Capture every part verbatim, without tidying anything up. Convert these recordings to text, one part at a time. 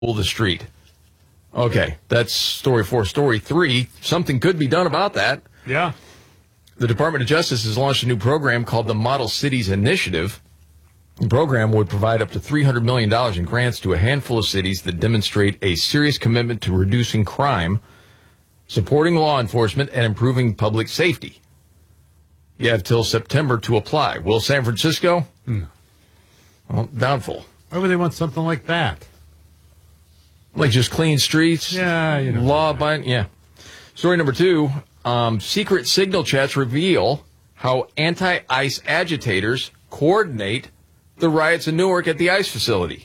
the street. Okay, that's story four. Story three, something could be done about that. Yeah. The Department of Justice has launched a new program called the Model Cities Initiative. The program would provide up to three hundred million dollars in grants to a handful of cities that demonstrate a serious commitment to reducing crime, supporting law enforcement, and improving public safety. You have till September to apply. Will San Francisco? Hmm. Well, doubtful. Why would they want something like that? Like just clean streets? Yeah, you know. Law abiding? Yeah. Story number two, um, secret signal chats reveal how anti-ICE agitators coordinate the riots in Newark at the ICE facility.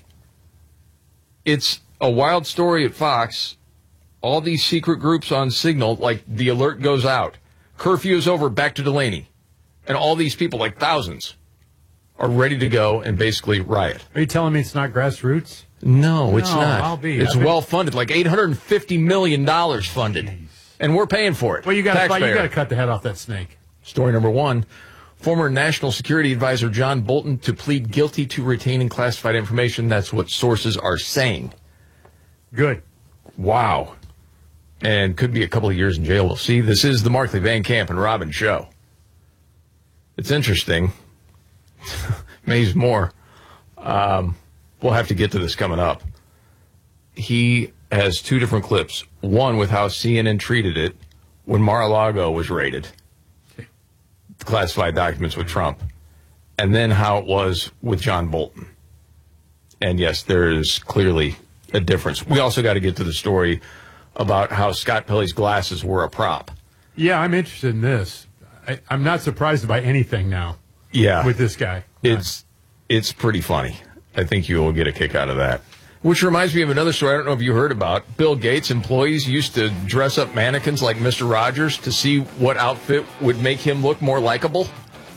It's a wild story at Fox. All these secret groups on Signal, like the alert goes out. Curfew is over, back to Delaney. And all these people, like thousands, are ready to go and basically riot. Are you telling me it's not grassroots? No, it's no, not. I'll be. It's I mean, well funded, like eight hundred fifty million dollars funded. Geez. And we're paying for it. Well, you got to Taxpayer. you got to cut the head off that snake. Story number one. Former National Security Advisor John Bolton to plead guilty to retaining classified information. That's what sources are saying. Good. Wow. And could be a couple of years in jail. We'll see. This is the Markley, Van Camp, and Robin show. It's interesting. May's more. Um, we'll have to get to this coming up. He has two different clips. One with how C N N treated it when Mar-a-Lago was raided. Classified documents with Trump. And then how it was with John Bolton. And yes, there is clearly a difference. We also got to get to the story about how Scott Pelley's glasses were a prop. Yeah, I'm interested in this. I, I'm not surprised by anything now. Yeah. With this guy. It's it's pretty funny. I think you will get a kick out of that. Which reminds me of another story I don't know if you heard about. Bill Gates' employees used to dress up mannequins like Mister Rogers to see what outfit would make him look more likable.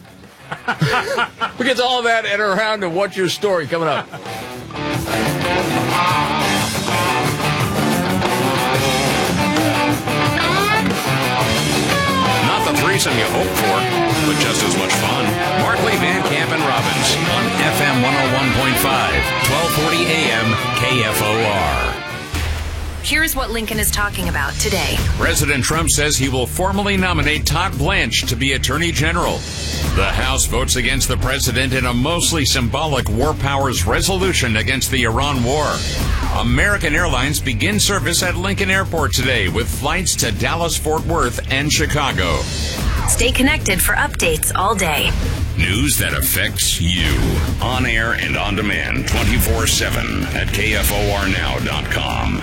We get to all of that and around to What's Your Story coming up. Not the threesome you hoped for, but just as much fun. Markley, Van Camp, and Robbins on F M one oh one point five, twelve forty A M K F O R. Here's what Lincoln is talking about today. President Trump says he will formally nominate Todd Blanche to be Attorney General. The House votes against the president in a mostly symbolic war powers resolution against the Iran war. American Airlines begins service at Lincoln Airport today with flights to Dallas, Fort Worth, and Chicago. Stay connected for updates all day. News that affects you. On air and on demand twenty-four seven at K F O R now dot com.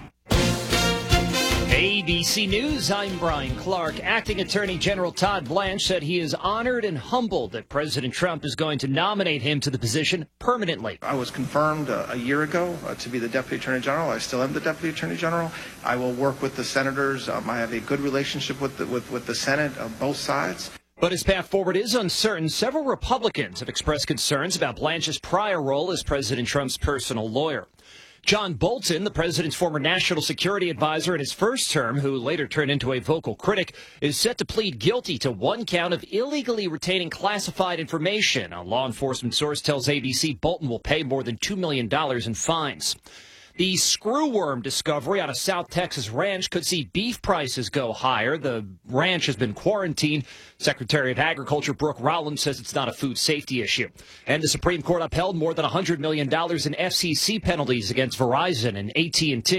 A B C News, I'm Brian Clark. Acting Attorney General Todd Blanche said he is honored and humbled that President Trump is going to nominate him to the position permanently. I was confirmed uh, a year ago uh, to be the Deputy Attorney General. I still am the Deputy Attorney General. I will work with the senators. Um, I have a good relationship with the, with, with the Senate of both sides. But his path forward is uncertain. Several Republicans have expressed concerns about Blanche's prior role as President Trump's personal lawyer. John Bolton, the president's former national security advisor in his first term, who later turned into a vocal critic, is set to plead guilty to one count of illegally retaining classified information. A law enforcement source tells A B C Bolton will pay more than two million dollars in fines. The screwworm discovery on a South Texas ranch could see beef prices go higher. The ranch has been quarantined. Secretary of Agriculture Brooke Rowland says it's not a food safety issue. And the Supreme Court upheld more than one hundred million dollars in F C C penalties against Verizon and A T and T.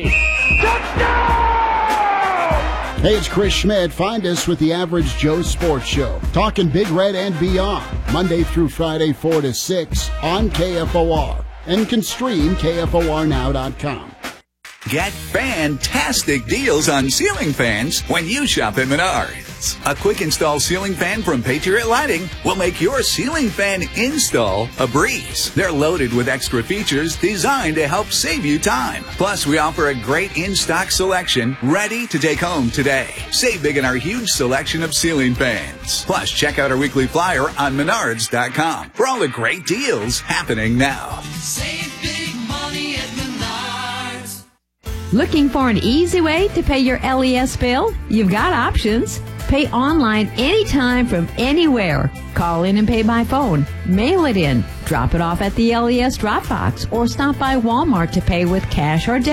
Hey, it's Chris Schmidt. Find us with the Average Joe Sports Show. Talking Big Red and beyond. Monday through Friday, four to six on K F O R. And can stream K F O R now dot com. Get fantastic deals on ceiling fans when you shop at Menards. A quick install ceiling fan from Patriot Lighting will make your ceiling fan install a breeze. They're loaded with extra features designed to help save you time. Plus, we offer a great in-stock selection ready to take home today. Save big in our huge selection of ceiling fans. Plus, check out our weekly flyer on Menards dot com for all the great deals happening now. Save big money at Menards. Looking for an easy way to pay your L E S bill? You've got options. Pay online anytime from anywhere. Call in and pay by phone. Mail it in. Drop it off at the L E S drop box or stop by Walmart to pay with cash or debit.